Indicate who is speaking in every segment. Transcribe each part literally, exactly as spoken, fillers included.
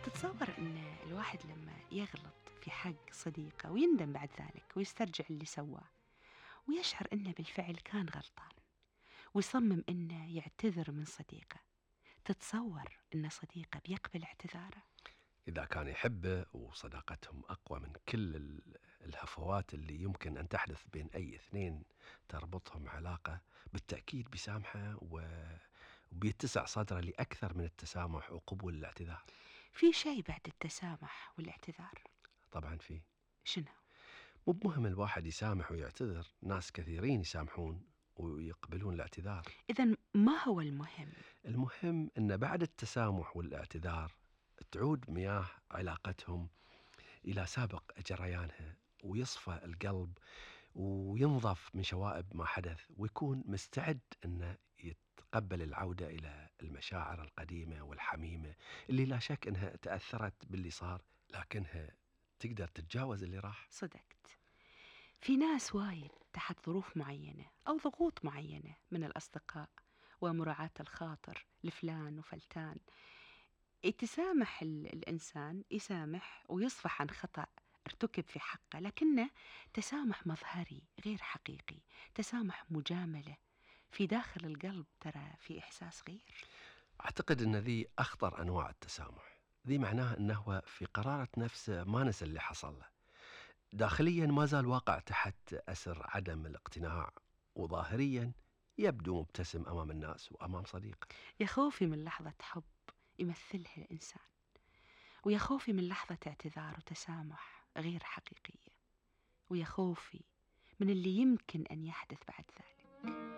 Speaker 1: تتصور أن الواحد لما يغلط في حق صديقه ويندم بعد ذلك ويسترجع اللي سواه ويشعر أنه بالفعل كان غلطان ويصمم أنه يعتذر من صديقه، تتصور أن صديقه بيقبل اعتذاره؟
Speaker 2: إذا كان يحبه وصداقتهم أقوى من كل ال- الهفوات اللي يمكن أن تحدث بين أي اثنين تربطهم علاقة، بالتأكيد بيسامحه و- وبيتسع صدره لأكثر من التسامح وقبول الاعتذار.
Speaker 1: في شيء بعد التسامح والاعتذار؟
Speaker 2: طبعا فيه.
Speaker 1: شنو؟
Speaker 2: مو بمهم الواحد يسامح ويعتذر، ناس كثيرين يسامحون ويقبلون الاعتذار.
Speaker 1: إذن ما هو المهم؟
Speaker 2: المهم أن بعد التسامح والاعتذار تعود مياه علاقتهم إلى سابق جريانها، ويصفى القلب وينظف من شوائب ما حدث، ويكون مستعد أنه يتقبل العودة إلى المشاعر القديمة والحميمة اللي لا شك أنها تأثرت باللي صار، لكنها تقدر تتجاوز اللي راح.
Speaker 1: صدقت. في ناس وايد تحت ظروف معينة أو ضغوط معينة من الأصدقاء ومراعاة الخاطر لفلان وفلتان، يتسامح ال- الإنسان يسامح ويصفح عن خطأ ارتكب في حقه، لكنه تسامح مظهري غير حقيقي، تسامح مجاملة. في داخل القلب ترى في إحساس غير.
Speaker 2: أعتقد أن ذي أخطر أنواع التسامح. ذي معناه أنه في قرارة نفسه ما نسى اللي حصل له، داخليا ما زال واقع تحت أسر عدم الاقتناع، وظاهريا يبدو مبتسم أمام الناس وأمام صديقه.
Speaker 1: يا خوفي من لحظة حب يمثلها الإنسان، ويا خوفي من لحظة اعتذار وتسامح غير حقيقية، ويا خوفي من اللي يمكن أن يحدث بعد ذلك.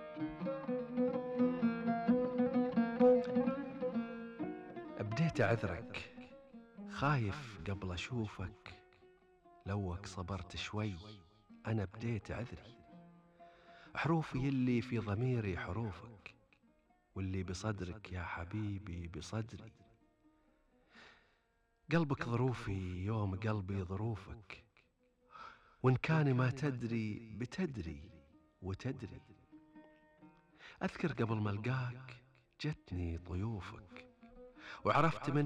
Speaker 2: بديت أعذرك، خايف قبل أشوفك، لوك صبرت شوي، أنا بديت عذري، حروفي اللي في ضميري حروفك، واللي بصدرك يا حبيبي بصدري، قلبك ظروفي يوم قلبي ظروفك، وإن كان ما تدري بتدري وتدري، أذكر قبل ما ألقاك جتني ضيوفك، وعرفت من